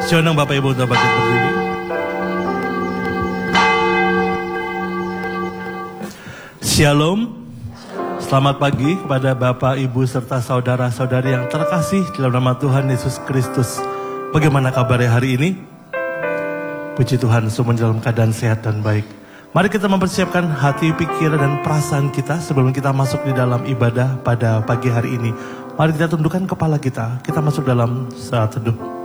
Saya undang Bapak Ibu untuk bangkit berdiri. Shalom. Selamat pagi kepada Bapak, Ibu, serta saudara-saudari yang terkasih dalam nama Tuhan Yesus Kristus. Bagaimana kabarnya hari ini? Puji Tuhan, semua dalam keadaan sehat dan baik. Mari kita mempersiapkan hati, pikiran, dan perasaan kita sebelum kita masuk di dalam ibadah pada pagi hari ini. Mari kita tundukkan kepala kita masuk dalam saat teduh.